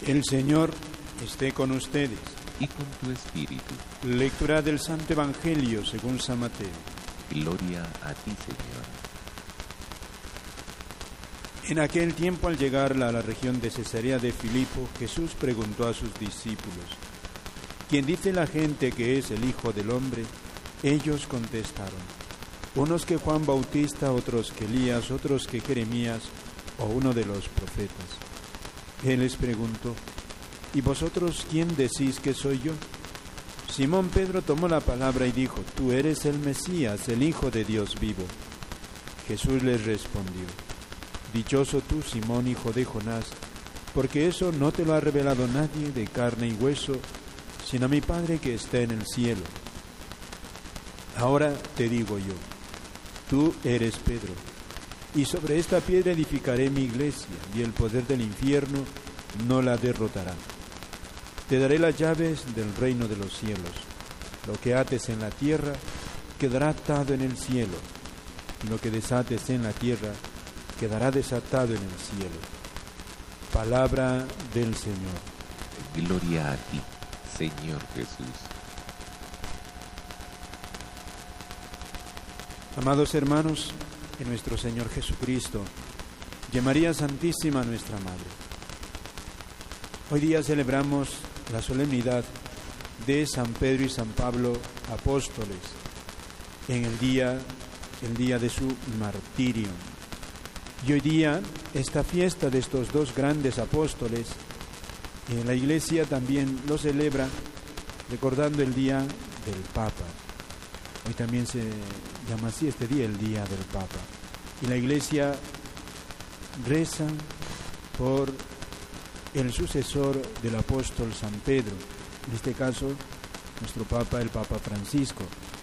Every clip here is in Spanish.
El Señor esté con ustedes. Y con tu espíritu. Lectura del Santo Evangelio según San Mateo. Gloria a ti, Señor. En aquel tiempo, al llegar a la región de Cesarea de Filipo, Jesús preguntó a sus discípulos: ¿quién dice la gente que es el Hijo del Hombre? Ellos contestaron: unos que Juan Bautista, otros que Elías, otros que Jeremías o uno de los profetas. Él les preguntó: ¿y vosotros quién decís que soy yo? Simón Pedro tomó la palabra y dijo: tú eres el Mesías, el Hijo de Dios vivo. Jesús les respondió: dichoso tú, Simón, hijo de Jonás, porque eso no te lo ha revelado nadie de carne y hueso, sino mi Padre que está en el cielo. Ahora te digo yo, tú eres Pedro, y sobre esta piedra edificaré mi iglesia, y el poder del infierno no la derrotará. Te daré las llaves del reino de los cielos. Lo que ates en la tierra quedará atado en el cielo, y lo que desates en la tierra quedará desatado en el cielo. Palabra del Señor. Gloria a ti, Señor Jesús. Amados hermanos, en nuestro Señor Jesucristo, y en María Santísima, nuestra Madre, hoy día celebramos la solemnidad de San Pedro y San Pablo, apóstoles, en el día de su martirio. Y hoy día, esta fiesta de estos dos grandes apóstoles, la Iglesia también lo celebra recordando el día del Papa. Hoy también se llama así este día, el día del Papa. Y la Iglesia reza por el sucesor del apóstol San Pedro, en este caso nuestro Papa, el Papa Francisco.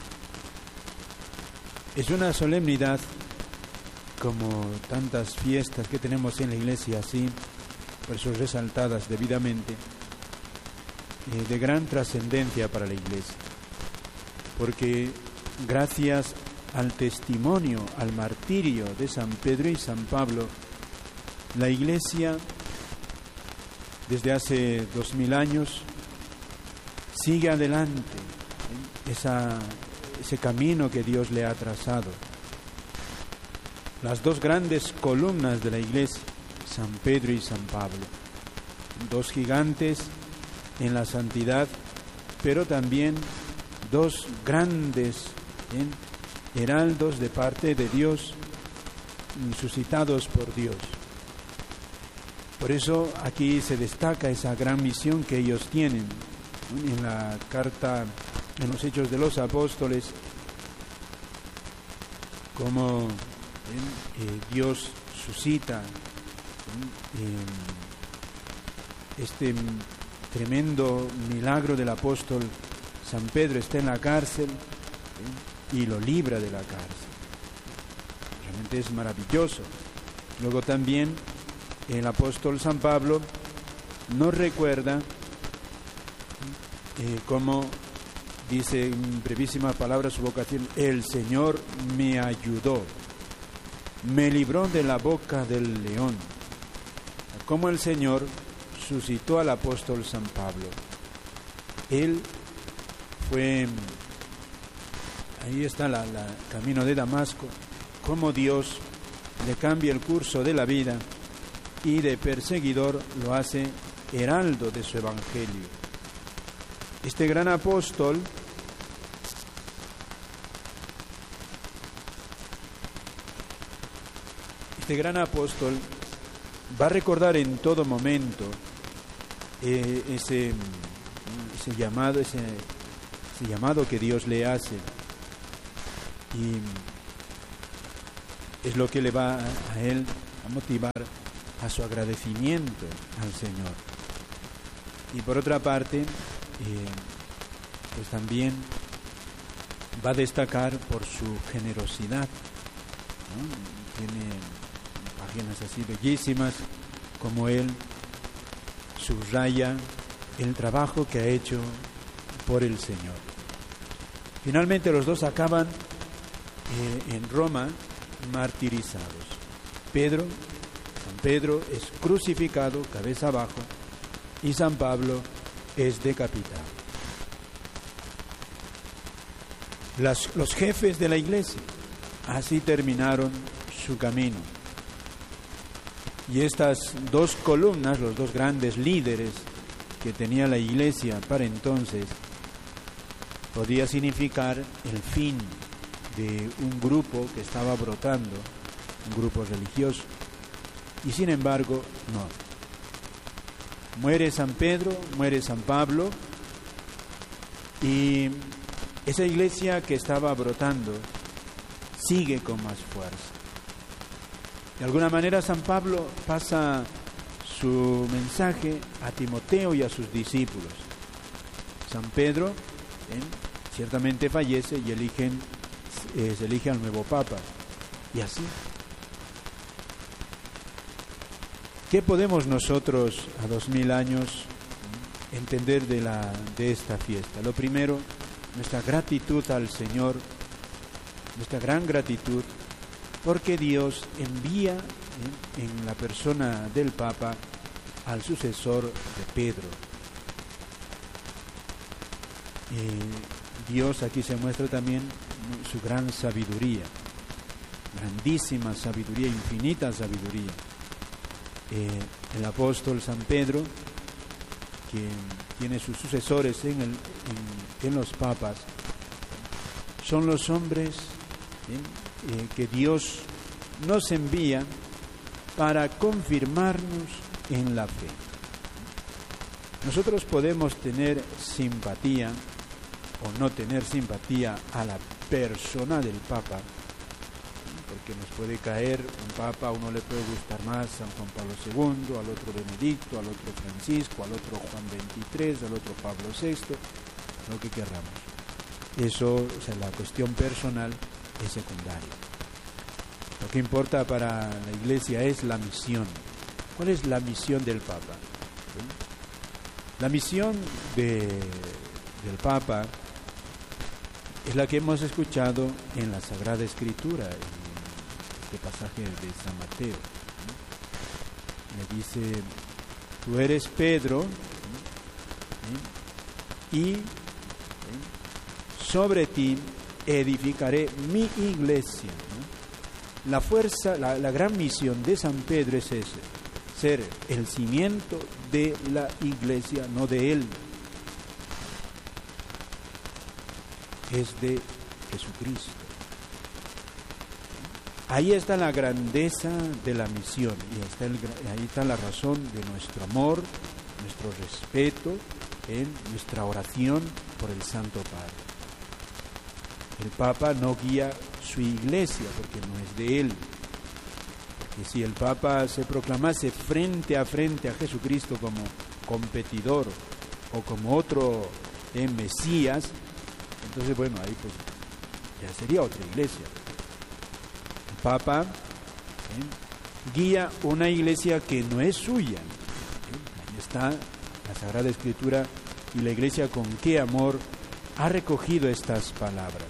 Es una solemnidad, como tantas fiestas que tenemos en la Iglesia, así, por eso resaltadas debidamente, de gran trascendencia para la Iglesia, porque gracias al testimonio, al martirio de San Pedro y San Pablo, la Iglesia desde hace 2000 años sigue adelante ese camino que Dios le ha trazado. Las dos grandes columnas de la Iglesia, San Pedro y San Pablo, dos gigantes en la santidad, pero también dos grandes heraldos de parte de Dios, suscitados por Dios. Por eso aquí se destaca esa gran misión que ellos tienen. En la carta, en los Hechos de los Apóstoles, como Dios suscita este tremendo milagro del apóstol San Pedro. Está en la cárcel y lo libra de la cárcel. Realmente es maravilloso. Luego también el apóstol San Pablo nos recuerda cómo dice en brevísimas palabras su vocación: el Señor me ayudó, me libró de la boca del león. Como el Señor suscitó al apóstol San Pablo. Él fue, ahí está el camino de Damasco, cómo Dios le cambia el curso de la vida y de perseguidor lo hace heraldo de su evangelio. Este gran apóstol va a recordar en todo momento ese llamado que Dios le hace, y es lo que le va a él a motivar a su agradecimiento al Señor. Y por otra parte, pues también va a destacar por su generosidad, ¿no? Tiene páginas así bellísimas, como él subraya el trabajo que ha hecho por el Señor. Finalmente los dos acaban en Roma martirizados. San Pedro es crucificado cabeza abajo y San Pablo es decapitado. Los jefes de la iglesia así terminaron su camino. Y estas dos columnas, los dos grandes líderes que tenía la iglesia para entonces, podía significar el fin de un grupo que estaba brotando, un grupo religioso. Y sin embargo, no. Muere San Pedro, muere San Pablo, y esa iglesia que estaba brotando sigue con más fuerza. De alguna manera San Pablo pasa su mensaje a Timoteo y a sus discípulos. San Pedro ciertamente fallece y se elige al nuevo Papa. Y así. ¿Qué podemos nosotros a 2000 años entender de esta fiesta? Lo primero, nuestra gratitud al Señor, nuestra gran gratitud, porque Dios envía en la persona del Papa al sucesor de Pedro. Dios aquí se muestra también su gran sabiduría, grandísima sabiduría, infinita sabiduría. El apóstol San Pedro, que tiene sus sucesores en los papas, son los hombres que Dios nos envía para confirmarnos en la fe. Nosotros podemos tener simpatía o no tener simpatía a la persona del Papa, porque nos puede caer un Papa, a uno le puede gustar más San Juan Pablo II, al otro Benedicto, al otro Francisco, al otro Juan XXIII, al otro Pablo VI, lo que querramos. Eso, o sea, la cuestión personal es secundaria. Lo que importa para la Iglesia es la misión. ¿Cuál es la misión del Papa? La misión del Papa es la que hemos escuchado en la Sagrada Escritura, en este pasaje de San Mateo. Le dice: tú eres Pedro, y sobre ti edificaré mi iglesia. La fuerza, la gran misión de San Pedro es ese: ser el cimiento de la iglesia, no de él. Es de Jesucristo. Ahí está la grandeza de la misión, y ahí está la razón de nuestro amor, nuestro respeto, nuestra oración por el Santo Padre. El Papa no guía su iglesia porque no es de él. Porque si el Papa se proclamase frente a Jesucristo como competidor o como otro Mesías, entonces bueno, ahí pues ya sería otra iglesia. El Papa guía una iglesia que no es suya. Ahí está la Sagrada Escritura y la iglesia con qué amor ha recogido estas palabras.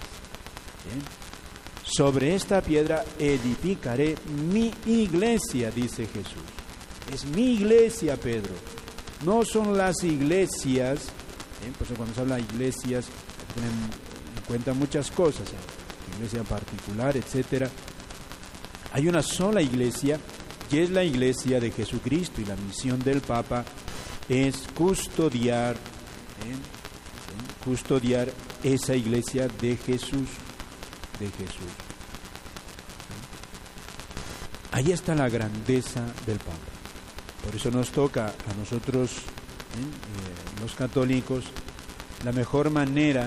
Sobre esta piedra edificaré mi iglesia, dice Jesús. Es mi iglesia, Pedro. No son las iglesias. Por eso cuando se habla de iglesias, tienen en cuenta muchas cosas, iglesia particular, etcétera. Hay una sola iglesia, que es la iglesia de Jesucristo, y la misión del Papa es custodiar esa iglesia de Jesús. Ahí está la grandeza del Papa. Por eso nos toca a nosotros, los católicos, la mejor manera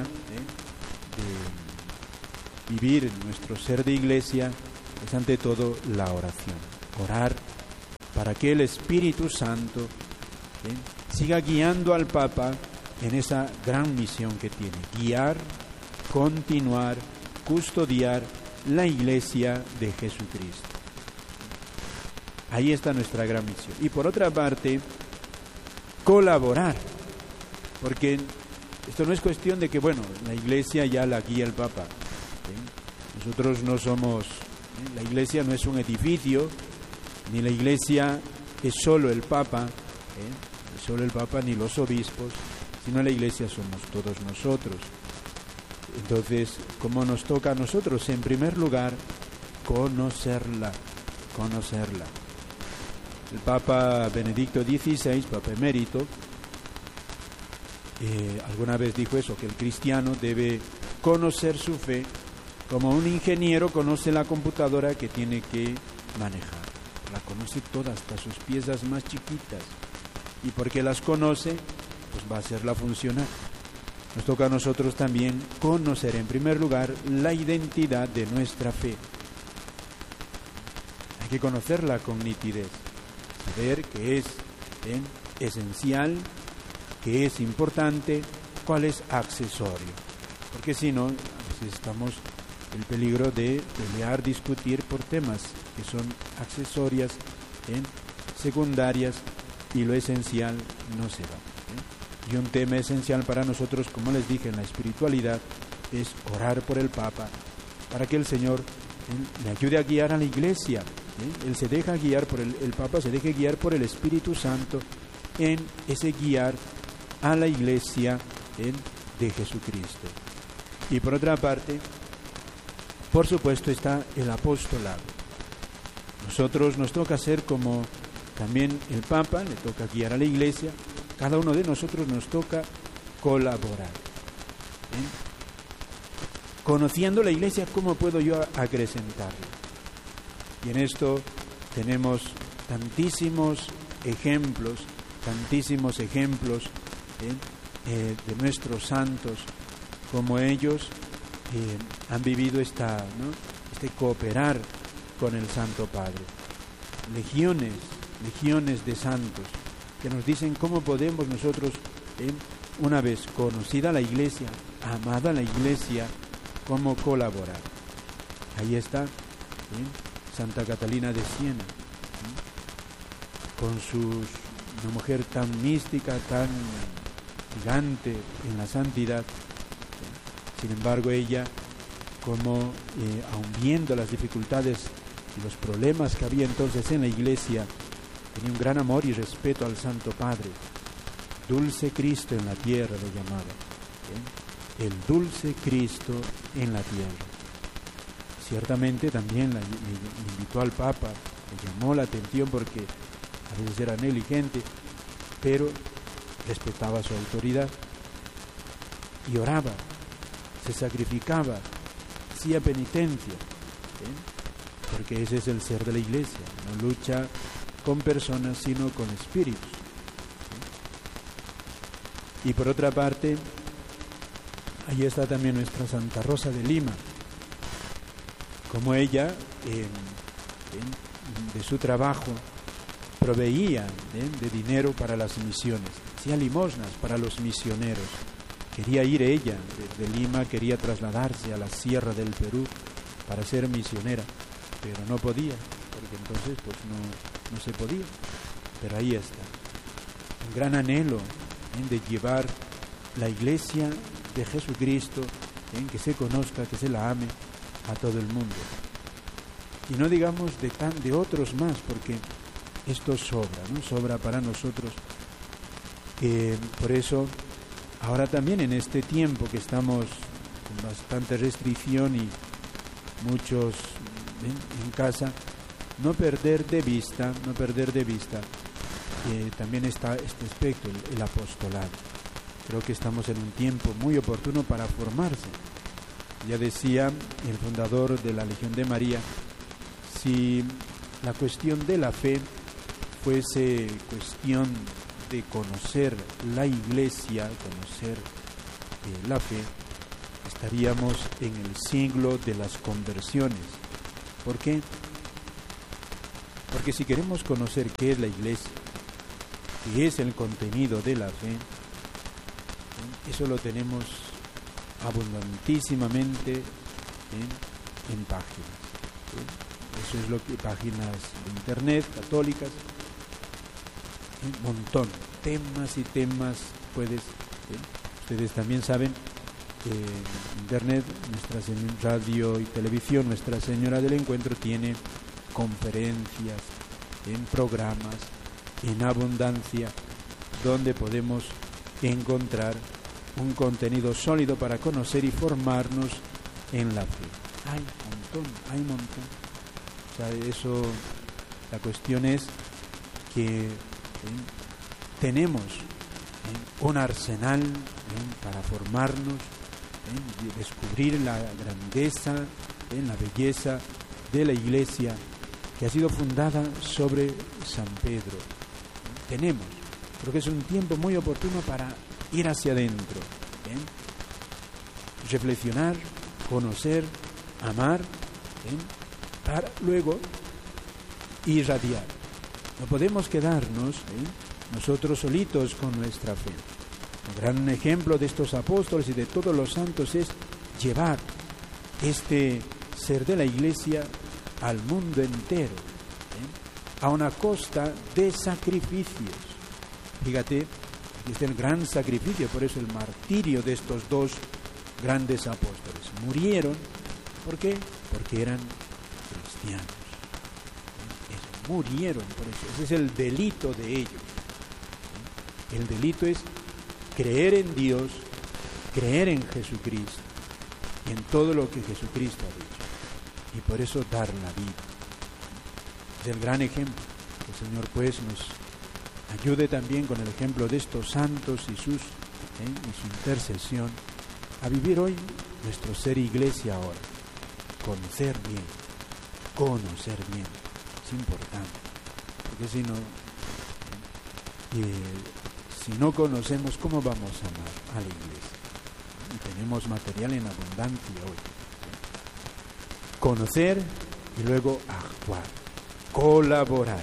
de vivir nuestro ser de iglesia es ante todo la oración. Orar para que el Espíritu Santo siga guiando al Papa en esa gran misión que tiene: guiar, continuar, custodiar la iglesia de Jesucristo. Ahí está nuestra gran misión. Y por otra parte, colaborar, porque esto no es cuestión de que, bueno, la iglesia ya la guía el Papa. Nosotros no somos, la iglesia no es un edificio, ni la iglesia es solo el Papa. solo el Papa ni los obispos, sino la Iglesia somos todos nosotros. Entonces, como nos toca a nosotros, en primer lugar, conocerla. El Papa Benedicto XVI, Papa emérito, alguna vez dijo eso, que el cristiano debe conocer su fe como un ingeniero conoce la computadora que tiene que manejar. La conoce toda, hasta sus piezas más chiquitas. Y porque las conoce, pues va a hacerla funcionar. Nos toca a nosotros también conocer, en primer lugar, la identidad de nuestra fe. Hay que conocerla con nitidez, saber qué es esencial, qué es importante, cuál es accesorio. Porque si no, a veces estamos en el peligro de pelear, discutir por temas que son accesorias, secundarias, y lo esencial no se va. Y un tema esencial para nosotros, como les dije, en la espiritualidad, es orar por el Papa, para que el Señor le ayude a guiar a la Iglesia. Él se deja guiar por el Papa, se deja guiar por el Espíritu Santo en ese guiar a la Iglesia de Jesucristo. Y por otra parte, por supuesto, está el apostolado. Nosotros nos toca ser como también el Papa, le toca guiar a la Iglesia. Cada uno de nosotros nos toca colaborar. Conociendo la Iglesia, ¿cómo puedo yo acrecentarla? Y en esto tenemos tantísimos ejemplos de nuestros santos, como ellos han vivido este cooperar con el Santo Padre. Legiones de santos que nos dicen cómo podemos nosotros, una vez conocida la Iglesia, amada la Iglesia, cómo colaborar. Ahí está Santa Catalina de Siena, con una mujer tan mística, tan gigante en la santidad. Sin embargo, ella, como aun viendo las dificultades y los problemas que había entonces en la Iglesia, tenía un gran amor y respeto al Santo Padre. Dulce Cristo en la tierra lo llamaba. El dulce Cristo en la tierra. Ciertamente también le invitó al Papa, le llamó la atención porque a veces era negligente, pero respetaba su autoridad y oraba, se sacrificaba, hacía penitencia, porque ese es el ser de la Iglesia, no lucha con personas sino con espíritus. Y por otra parte, ahí está también nuestra Santa Rosa de Lima, como ella de su trabajo proveía de dinero para las misiones, hacía limosnas para los misioneros. Quería ir ella de Lima, quería trasladarse a la sierra del Perú para ser misionera, pero no podía, porque entonces pues no se podía. Pero ahí está, un gran anhelo de llevar la Iglesia de Jesucristo, que se conozca, que se la ame a todo el mundo. Y no digamos de otros más, porque esto sobra para nosotros. Por eso, ahora también en este tiempo que estamos con bastante restricción y muchos en casa, no perder de vista también está este aspecto, el apostolado. Creo que estamos en un tiempo muy oportuno para formarse. Ya decía el fundador de la Legión de María, si la cuestión de la fe fuese cuestión de conocer la Iglesia, conocer la fe, estaríamos en el siglo de las conversiones. ¿Por qué? Porque si queremos conocer qué es la Iglesia, qué es el contenido de la fe, eso lo tenemos abundantísimamente en páginas. Eso es lo que páginas de internet, católicas, un montón, temas y temas puedes. Ustedes también saben que en internet, radio y televisión, Nuestra Señora del Encuentro tiene conferencias, en programas, en abundancia, donde podemos encontrar un contenido sólido para conocer y formarnos en la fe. Hay un montón. O sea, eso, la cuestión es que tenemos un arsenal para formarnos, descubrir la grandeza, la belleza de la Iglesia que ha sido fundada sobre San Pedro. Tenemos, creo que es un tiempo muy oportuno para ir hacia adentro, reflexionar, conocer, amar, para luego irradiar. No podemos quedarnos nosotros solitos con nuestra fe. Un gran ejemplo de estos apóstoles y de todos los santos es llevar este ser de la Iglesia al mundo entero, a una costa de sacrificios. Fíjate, aquí está el gran sacrificio, por eso el martirio de estos dos grandes apóstoles. Murieron, ¿por qué? Porque eran cristianos. Murieron por eso. Ese es el delito de ellos. El delito es creer en Dios, creer en Jesucristo y en todo lo que Jesucristo ha dicho. Y por eso dar la vida. Es el gran ejemplo. Que el Señor pues nos ayude también con el ejemplo de estos santos y su intercesión a vivir hoy nuestro ser iglesia ahora. Conocer bien. Es importante. Porque si no conocemos, ¿cómo vamos a amar a la iglesia? Y tenemos material en abundancia hoy. Conocer y luego actuar, colaborar.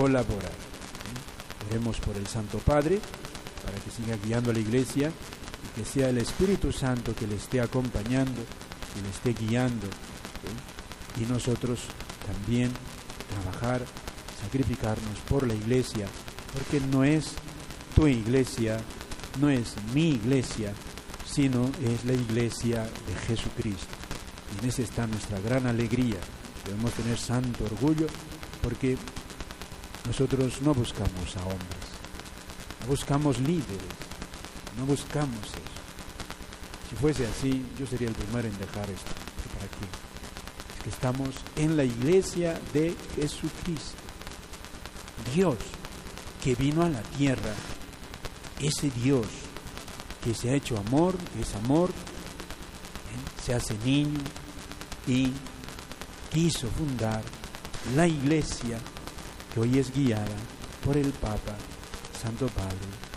Oremos por el Santo Padre para que siga guiando a la Iglesia y que sea el Espíritu Santo que le esté acompañando, que le esté guiando, y nosotros también trabajar, sacrificarnos por la Iglesia, porque no es tu iglesia, no es mi iglesia, sino es la iglesia de Jesucristo. Y en esa está nuestra gran alegría. Debemos tener santo orgullo porque nosotros no buscamos a hombres, no buscamos líderes, no buscamos eso. Si fuese así, yo sería el primero en dejar esto. ¿Para qué? Es que estamos en la iglesia de Jesucristo. Dios que vino a la tierra, ese Dios que se ha hecho amor, que es amor, se hace niño y quiso fundar la iglesia que hoy es guiada por el Papa, Santo Padre